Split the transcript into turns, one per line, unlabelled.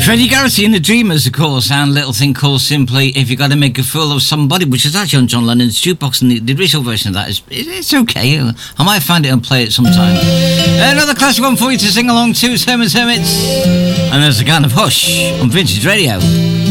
Freddie Garrity and the Dreamers, of course, and Little Thing Called Simply If You Gotta Make a Fool of Somebody, which is actually on John Lennon's jukebox, and the original version of that it's okay. I might find it and play it sometime. Another classic one for you to sing along to, Herman's Hermits, and there's the kind of Hush on Vintage Radio.